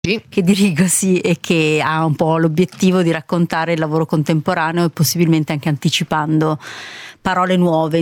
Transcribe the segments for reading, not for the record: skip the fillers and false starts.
che dirigo, sì, e che ha un po' l'obiettivo di raccontare il lavoro contemporaneo e possibilmente anche anticipando parole nuove.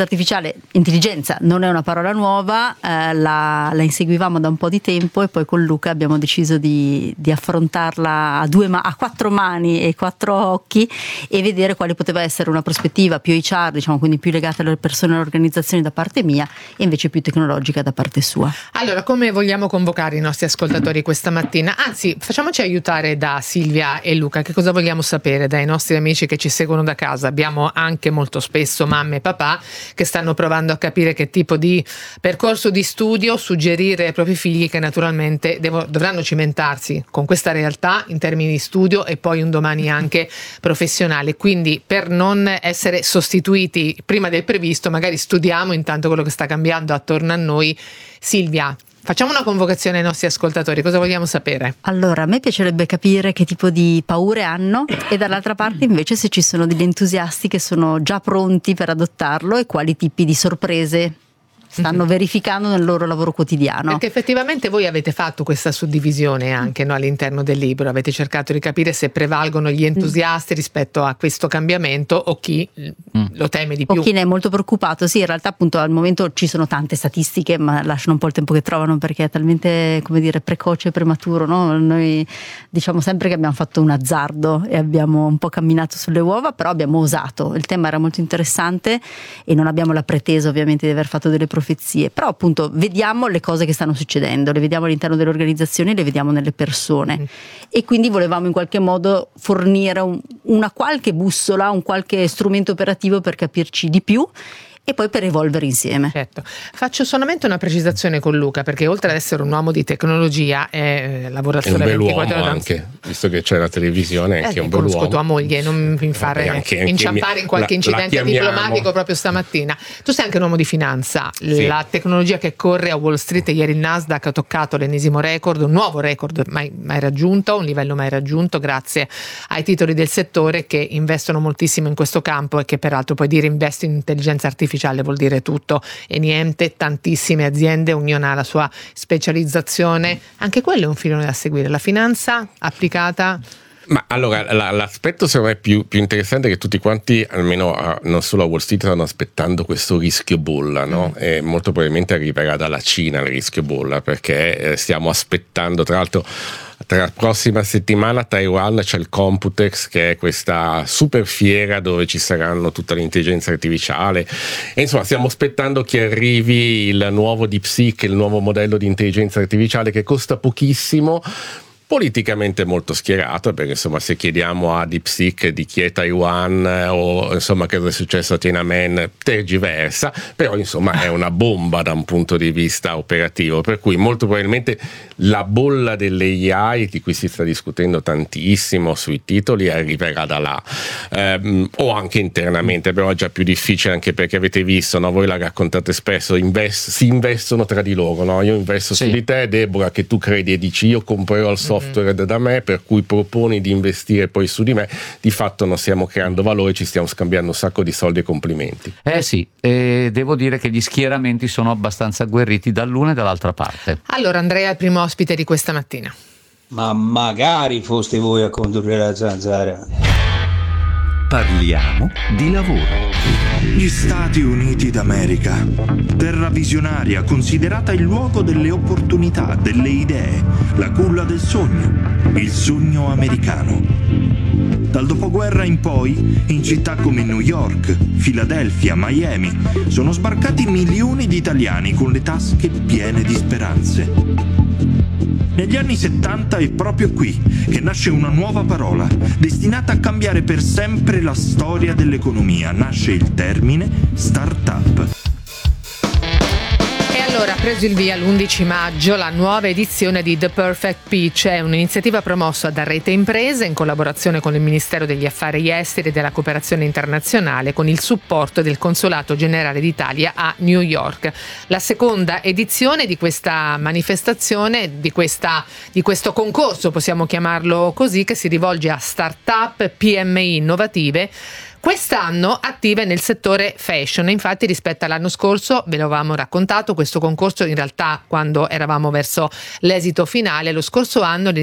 Intelligenza non è una parola nuova, la inseguivamo da un po' di tempo e poi con Luca abbiamo deciso di affrontarla a quattro mani e quattro occhi e vedere quale poteva essere una prospettiva più HR, diciamo, quindi più legata alle persone e alle organizzazioni da parte mia, e invece più tecnologica da parte sua. Allora, come vogliamo convocare i nostri ascoltatori questa mattina? Anzi, facciamoci aiutare da Silvia e Luca. Che cosa vogliamo sapere dai nostri amici che ci seguono da casa? Abbiamo anche molto spesso mamme e papà che stanno provando a capire che tipo di percorso di studio suggerire ai propri figli, che naturalmente dovranno cimentarsi con questa realtà in termini di studio e poi un domani anche professionale. Quindi, per non essere sostituiti prima del previsto, magari studiamo intanto quello che sta cambiando attorno a noi. Silvia, facciamo una convocazione ai nostri ascoltatori, cosa vogliamo sapere? Allora, a me piacerebbe capire che tipo di paure hanno e dall'altra parte invece se ci sono degli entusiasti che sono già pronti per adottarlo e quali tipi di sorprese stanno verificando nel loro lavoro quotidiano. Perché effettivamente voi avete fatto questa suddivisione anche, no, all'interno del libro, avete cercato di capire se prevalgono gli entusiasti rispetto a questo cambiamento o chi lo teme di più. O chi ne è molto preoccupato. Sì, in realtà appunto al momento ci sono tante statistiche, ma lasciano un po' il tempo che trovano perché è talmente, come dire, precoce e prematuro, no? Noi diciamo sempre che abbiamo fatto un azzardo e abbiamo un po' camminato sulle uova, però abbiamo osato. Il tema era molto interessante e non abbiamo la pretesa ovviamente di aver fatto delle profezie, però appunto vediamo le cose che stanno succedendo, le vediamo all'interno delle organizzazioni, le vediamo nelle persone e quindi volevamo in qualche modo fornire una qualche bussola, un qualche strumento operativo per capirci di più e poi per evolvere insieme. Certo. Faccio solamente una precisazione con Luca, perché oltre ad essere un uomo di tecnologia lavora solo 24 ore anche, visto che c'è la televisione, è anche un bel uomo. Conosco tua moglie, non mi fare inciampare in qualche incidente diplomatico proprio stamattina. Tu sei anche un uomo di finanza, sì. La tecnologia che corre a Wall Street, ieri il Nasdaq ha toccato l'ennesimo record, un nuovo record mai raggiunto, un livello mai raggiunto grazie ai titoli del settore che investono moltissimo in questo campo e che peraltro puoi dire investo in intelligenza artificiale vuol dire tutto e niente, tantissime aziende, ognuna ha la sua specializzazione, anche quello è un filone da seguire, la finanza applicata. Ma allora l'aspetto secondo me più interessante è che tutti quanti, almeno non solo a Wall Street, stanno aspettando questo rischio bolla, no? E molto probabilmente arriverà dalla Cina il rischio bolla, perché stiamo aspettando, tra l'altro tra la prossima settimana a Taiwan c'è il Computex, che è questa super fiera dove ci saranno tutta l'intelligenza artificiale e insomma stiamo aspettando che arrivi il nuovo DeepSeek, il nuovo modello di intelligenza artificiale che costa pochissimo, politicamente molto schierato, perché insomma se chiediamo a DeepSeek di chi è Taiwan o insomma che cosa è successo a Tiananmen tergiversa, però insomma è una bomba da un punto di vista operativo, per cui molto probabilmente la bolla delle AI di cui si sta discutendo tantissimo sui titoli arriverà da là, o anche internamente, però è già più difficile anche perché avete visto, no? Voi la raccontate spesso, si investono tra di loro, no? Io investo su di te, Deborah, che tu credi e dici io comprerò il software da me, per cui proponi di investire poi su di me, di fatto non stiamo creando valore, ci stiamo scambiando un sacco di soldi e complimenti. Sì, devo dire che gli schieramenti sono abbastanza agguerriti dall'una e dall'altra parte. Allora Andrea è il primo ospite di questa mattina. Ma magari foste voi a condurre la zanzara. Parliamo di lavoro. Gli Stati Uniti d'America, terra visionaria considerata il luogo delle opportunità, delle idee, la culla del sogno, il sogno americano. Dal dopoguerra in poi, in città come New York, Filadelfia, Miami, sono sbarcati milioni di italiani con le tasche piene di speranze. Negli anni 70 è proprio qui che nasce una nuova parola, destinata a cambiare per sempre la storia dell'economia. Nasce il termine startup. Allora, ha preso il via l'11 maggio la nuova edizione di The Perfect Pitch, è un'iniziativa promossa da Rete Imprese in collaborazione con il Ministero degli Affari Esteri e della Cooperazione Internazionale con il supporto del Consolato Generale d'Italia a New York. La seconda edizione di questa manifestazione, di questo concorso, possiamo chiamarlo così, che si rivolge a start-up, PMI innovative, Quest'anno attive nel settore fashion, infatti rispetto all'anno scorso, ve l'avevamo raccontato, questo concorso in realtà quando eravamo verso l'esito finale, lo scorso anno